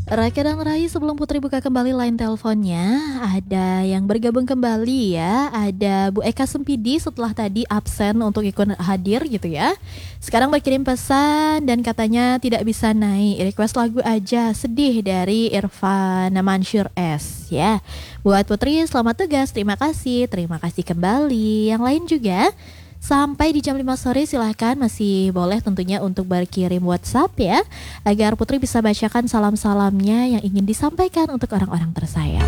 Raka dan Rai, sebelum Putri buka kembali line teleponnya, ada yang bergabung kembali ya. Ada Bu Eka Sempidi setelah tadi absen untuk ikut hadir gitu ya. Sekarang berkirim pesan dan katanya tidak bisa naik. Request lagu aja, Sedih dari Irfan Mansur S ya. Buat Putri selamat tugas, terima kasih. Terima kasih kembali. Yang lain juga sampai di jam 5 sore silahkan masih boleh tentunya untuk berkirim WhatsApp ya, agar Putri bisa bacakan salam-salamnya yang ingin disampaikan untuk orang-orang tersayang.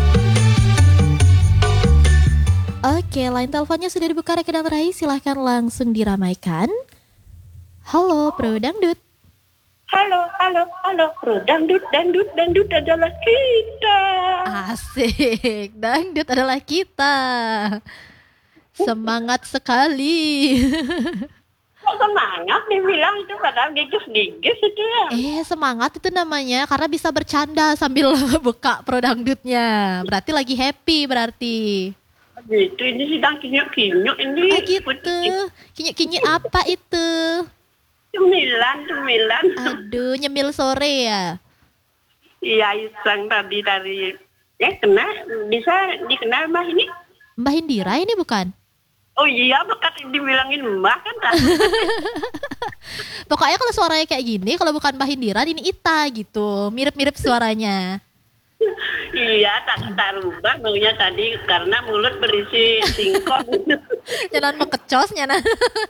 Oke, line teleponnya sudah dibuka rekan Rai, silahkan langsung diramaikan. Halo Bro Dangdut. Halo, halo, halo, Bro Dangdut, dangdut, dangdut adalah kita. Asik, dangdut adalah kita. Semangat sekali. Kok semangat dibilang itu padahal gigis-gigis itu ya. Semangat itu namanya karena bisa bercanda sambil buka pro dangdutnya. Berarti lagi happy berarti. Gitu, ini sedang kinyuk-kinyuk ini. Gitu. Kinyuk-kinyuk apa itu? Cemilan. Aduh, nyemil sore ya. Iya, iseng tadi dari bisa dikenal Mbah ini? Mbah Indira ini bukan? Oh iya, bekat dibilangin Mbah kan. Pokoknya kalau suaranya kayak gini, kalau bukan Mbah Indira ini Ita gitu. Mirip-mirip suaranya. Iya, tak rubah maunya tadi karena mulut berisi singkong. Jangan mekecos nyanan.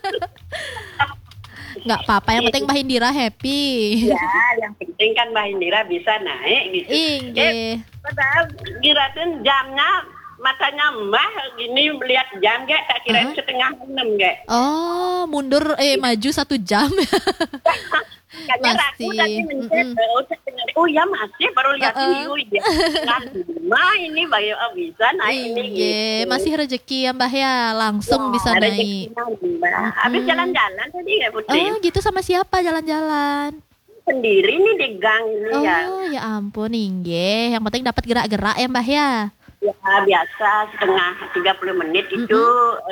Nggak apa-apa, yang penting Mbah Indira happy. Ya, yang penting kan Mbah Indira bisa naik gitu. Inge. Padahal kirain jamnya matanya Mbah gini melihat jam gak, tak kira 5:30 gak. Oh, mundur maju 1 jam. Kayaknya ragu tadi mencet. Oh ya masih baru lihat ini. Nah, ini bayo bisa naik ini. Gitu. Masih rezeki ya Mbah ya, langsung bisa naik. Habis jalan-jalan tadi ya Putri. Oh gitu, sama siapa jalan-jalan? Sendiri nih di gang ini ya. Oh ya ampun, Inge. Yang penting dapat gerak-gerak ya Mbah ya. Ya biasa setengah 30 menit itu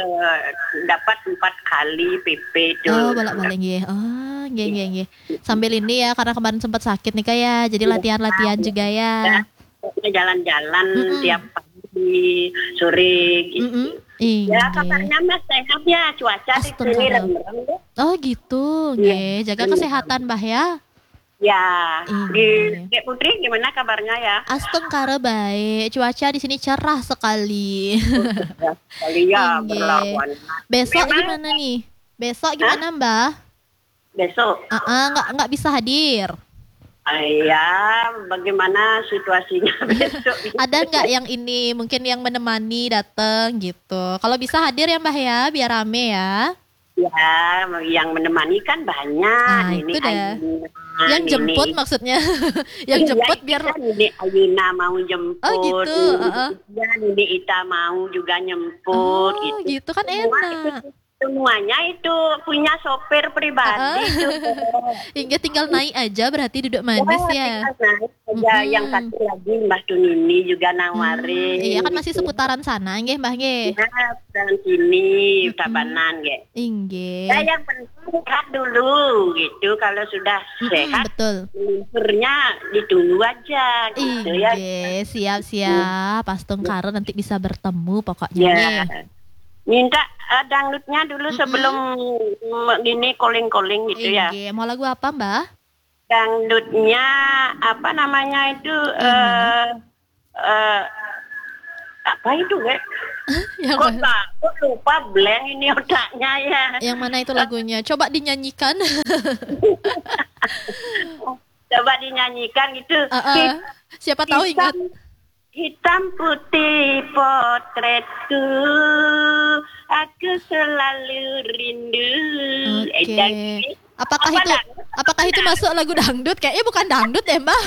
dapat 4 kali PP itu. Oh bolak-balik nggih. Oh nggih. Sambil ini ya, karena kemarin sempat sakit nih kayak, jadi latihan-latihan juga ya. Jalan-jalan tiap pagi, sore gitu. Ya kabarnya Mas sehat ya, cuaca di sini rendang. Oh gitu, nggih. Jaga kesehatan Mbah ya. Ya, di Putri gimana kabarnya ya? Astengkara baik, cuaca di sini cerah sekali. Sekali ya, berlawan. Besok gimana nih? Besok gimana Mbah? Besok? Nggak bisa hadir. Ya, bagaimana situasinya besok? Ada nggak yang ini mungkin yang menemani datang gitu? Kalau bisa hadir ya Mbah ya, biar rame ya. Ya, yang menemani kan banyak. Ini yang jemput maksudnya. Yang jemput biar ini Ayuna mau jemput. Oh gitu. Ya, ini Ita mau juga nyemput gitu kan enak. Semuanya itu punya sopir pribadi. Hingga tinggal naik aja berarti duduk manis ya. Yang satu lagi Mbah Tunini juga nawarin. Iya kan masih seputaran sana nggih Mbah nggih. Ya, dan sini Tabanan nggih. Inggih. Ya yang penting sehat dulu gitu. Kalau sudah sehat, betul. Lumurnya ditunggu aja gitu ya. Siap. Astengkara nanti bisa bertemu pokoknya. Ya. Minta dangdutnya dulu sebelum gini calling gitu ya. Mau lagu apa Mbah? Dangdutnya apa namanya itu apa itu Kok lupa blank ini otaknya ya. Yang mana itu lagunya? Coba dinyanyikan. Coba dinyanyikan gitu. Siapa tahu ingat. Hitam putih potretku, aku selalu rindu. Apakah itu masuk lagu dangdut? Kayaknya bukan dangdut ya Mbak.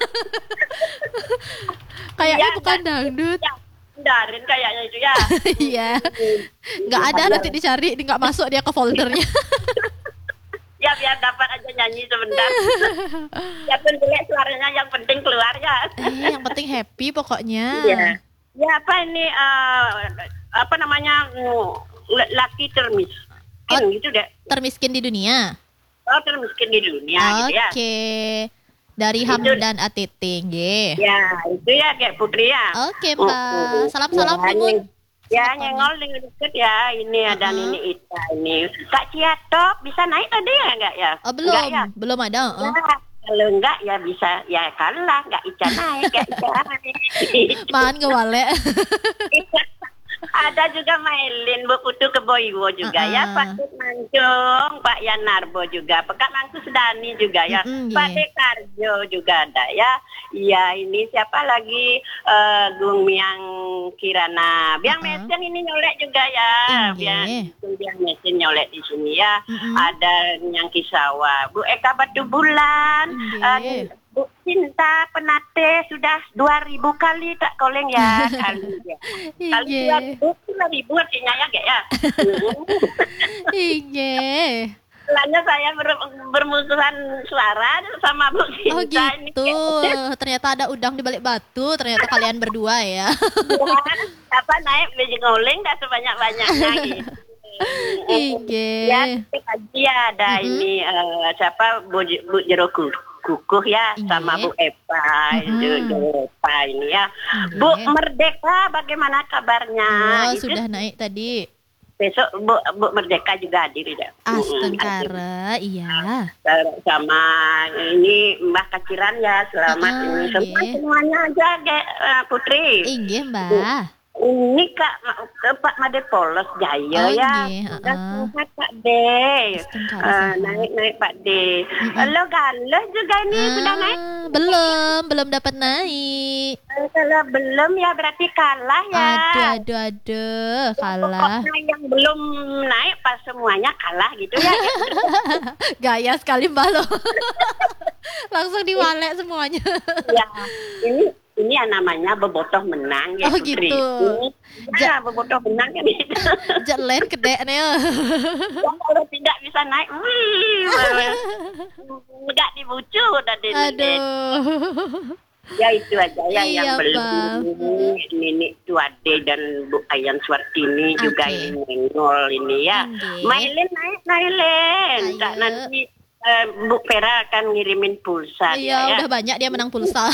Kayaknya bukan dangdut. Darin kayaknya itu ya. Iya. Nggak ada, nanti dicari, nggak masuk dia ke foldernya. Ya biar dapat aja nyanyi sebentar. Ya penting suaranya yang penting keluar ya. Yang penting happy pokoknya. Iya. Ya apa ini apa namanya laki termiskin gitu deh. Termiskin di dunia. Oh termiskin di dunia gitu ya. Oke. Dari Itu, Hamdan Atiting, nggih. ya, itu ya kayak Putri ya. Oke, Mbak. Salam-salam Ya, Mimun. ya Selamat nyengol dengan deket ya. Ini ada Uh-uh. ini Ita ini. Kak Ciatok bisa naik tadi ya enggak ya? Oh, belum. Enggak ya? Belum ada. Ya, kalau enggak ya bisa ya kalah enggak Ica naik kayak Ica naik. Man ngewale. Ada juga Mailin Bu Putu Keboiwo juga ya, Pak Tut Mancung, Pak Yanarbo juga, Pekat Mangku Sedani juga ya, Pak Dekarjo juga ada ya. Iya ini siapa lagi Gung Miang Kirana, Biang Mesen ini nyolek juga ya, Biang Mesen nyolek di sini ya. Ada yang Kisawa, Bu Eka Batu Bulan, Bu Cinta Penate sudah 2.000 kali tak koleng ya kali ya. Kali 2.000 artinya ya kayak ya. Iya. Soalnya saya bermusuhan suara sama Bu Cinta. Oh gitu. Ternyata ada udang di balik batu. Ternyata kalian berdua ya. Apa naik biji ngoling dah sebanyak-banyaknya gitu. Iya. Ya ada ini siapa Bu Jeroku Kukuh ya sama Bu Epa Epa ini ya. Bu Merdeka bagaimana kabarnya? Oh, sudah naik tadi. Besok Bu Merdeka juga hadir ya. Astengkara, iya. Sama ini Mbak Kaciran ya, selamat ini semuanya aja Putri. Iya Mbak. Ini Pak Made Polos Jaya ya. Sudah sehat Pak De. Naik Pak De. Lo Galuh juga ini sudah naik? Belum dapat naik. Kalau belum ya berarti kalah ya. Aduh, kalah. Pokoknya yang belum naik pas semuanya kalah gitu ya. Gaya sekali Mbak lo. Langsung diwalek semuanya. Ya, ini yang namanya bebotoh menang ya. Oh Putri. Gitu. Ya, bebotoh menang kan itu. Jalan kedek nih. Kalau tidak bisa naik, enggak dibucu tadi. Aduh. Ya itu aja yang belum. Ini Tuade dan Bu Ayan Swartini juga ini nol ini ya. Mailin naik. Kak nanti Bu Vera akan ngirimin pulsa. Iya, udah banyak dia menang pulsa.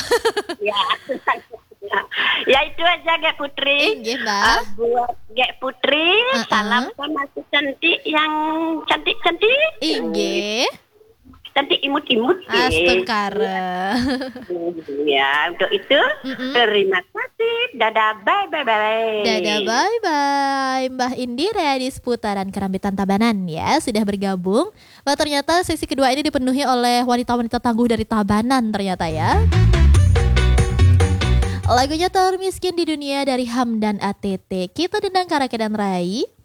Ya itu aja Gek Putri. Buat Gek Putri, salam sama si cantik yang cantik-cantik. Iya. Cantik imut-imut. Astagfirullah. Ya, untuk itu terima kasih. Dadah, bye-bye. Dadah, bye-bye. Mbah Indira di seputaran Kerambitan Tabanan ya sudah bergabung. Wah, ternyata sesi kedua ini dipenuhi oleh wanita-wanita tangguh dari Tabanan ternyata ya. Lagunya Termiskin di Dunia dari Hamdan ATT. Kita dendang Karakedan Rai.